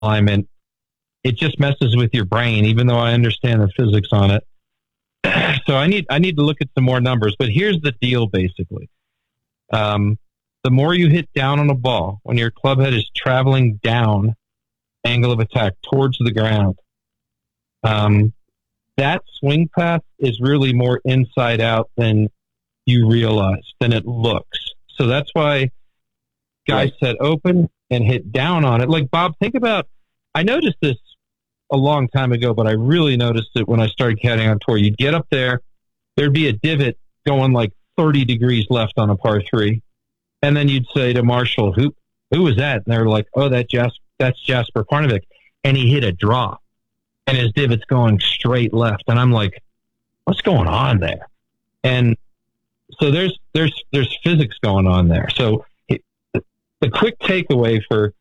alignment, it just messes with your brain, even though I understand the physics on it. So I need to look at some more numbers. But here's the deal, basically. The more you hit down on a ball, when your club head is traveling down, angle of attack towards the ground, that swing path is really more inside out than you realize, than it looks. So that's why guys set open and hit down on it. Like, Bob, think about, I noticed this a long time ago, but I really noticed it when I started caddying on tour. You'd get up there, there'd be a divot going like 30 degrees left on a par three. And then you'd say to Marshall, who was that? And they're like, oh, that's Jasper Parnevik. And he hit a draw. And his divot's going straight left. And I'm like, what's going on there? And so there's physics going on there. So the quick takeaway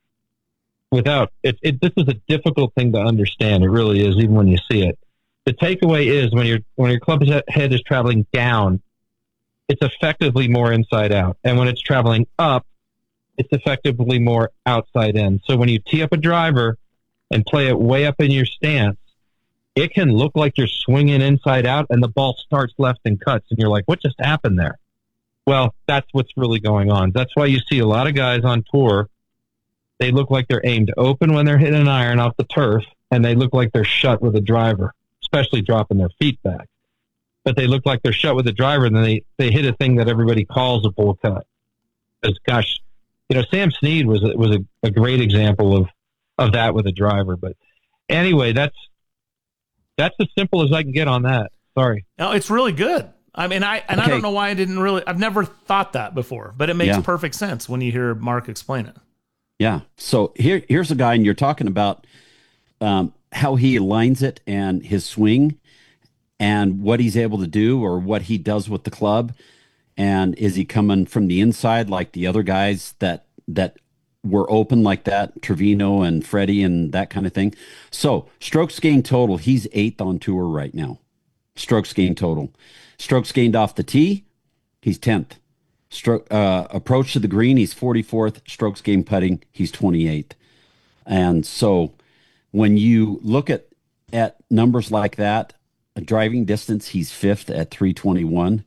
this is a difficult thing to understand. It really is, even when you see it. The takeaway is when your club head is traveling down, it's effectively more inside out. And when it's traveling up, it's effectively more outside in. So when you tee up a driver and play it way up in your stance, it can look like you're swinging inside out and the ball starts left and cuts. And you're like, what just happened there? Well, that's what's really going on. That's why you see a lot of guys on tour. They look like they're aimed open when they're hitting an iron off the turf, and they look like they're shut with a driver, especially dropping their feet back. But they look like they're shut with a driver, and then they hit a thing that everybody calls a bull cut. Because, gosh, Sam Snead was a great example of that with a driver. But anyway, that's as simple as I can get on that. Sorry. No, it's really good. I mean, I don't know why I've never thought that before, but it makes perfect sense when you hear Mark explain it. Yeah. So here's a guy, and you're talking about how he aligns it and his swing and what he's able to do or what he does with the club. And is he coming from the inside like the other guys that were open like that, Trevino and Freddie and that kind of thing? So strokes gained total, he's 8th on tour right now. Strokes gained total. Strokes gained off the tee, he's 10th. Approach to the green, he's 44th. Strokes gained putting, he's 28th. And so when you look at numbers like that, a driving distance, he's 5th at 321.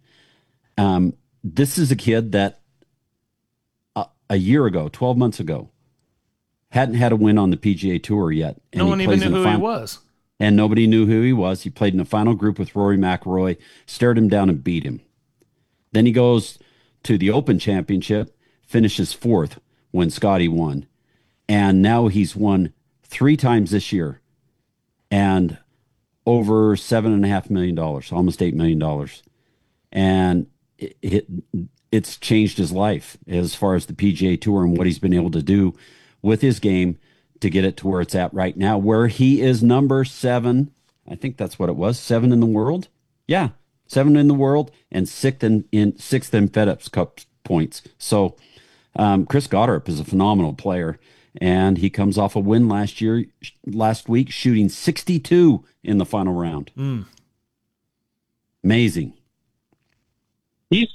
This is a kid that a year ago, 12 months ago, hadn't had a win on the PGA Tour yet. And no one even knew who he was. And nobody knew who he was. He played in the final group with Rory McIlroy, stared him down and beat him. Then he goes to the Open Championship, finishes 4th when Scotty won. And now he's won 3 times this year and over $7.5 million, almost $8 million. And it's changed his life as far as the PGA Tour and what he's been able to do with his game to get it to where it's at right now, where he is number 7. I think that's what it was, 7 in the world. Yeah, 7 in the world and 6th in FedEx Cup points. So Chris Gotterup is a phenomenal player, and he comes off a win last week, shooting 62 in the final round. Amazing. He's,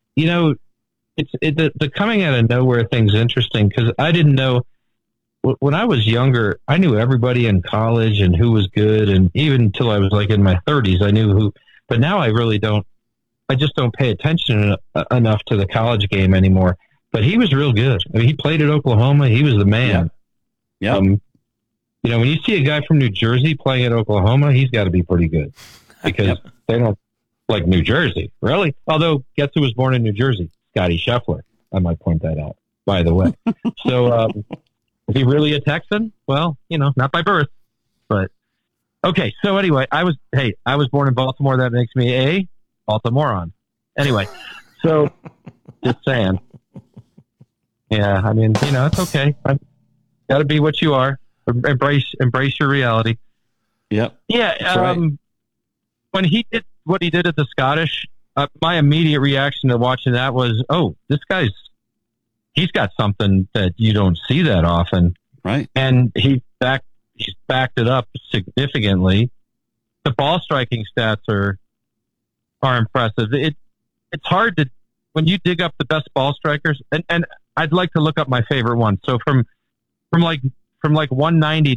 the coming out of nowhere thing's interesting because I didn't know. When I was younger, I knew everybody in college and who was good, and even until I was like in my 30s, I knew who. But now I really don't. I just don't pay attention enough to the college game anymore. But he was real good. I mean, he played at Oklahoma. He was the man. Yeah. When you see a guy from New Jersey playing at Oklahoma, he's got to be pretty good because they don't like New Jersey, really. Although, guess who was born in New Jersey? Scotty Scheffler. I might point that out, by the way. So. Is he really a Texan? Well, not by birth, but okay. So anyway, I was born in Baltimore. That makes me a Baltimorean. Anyway, so just saying. Yeah, I mean, it's okay. Got to be what you are. Embrace your reality. Yep. Yeah. Right. When he did what he did at the Scottish, my immediate reaction to watching that was, oh, he's got something that you don't see that often. Right. And he's backed it up significantly. The ball striking stats are impressive. It's hard to, when you dig up the best ball strikers, and I'd like to look up my favorite one. So from like from like 190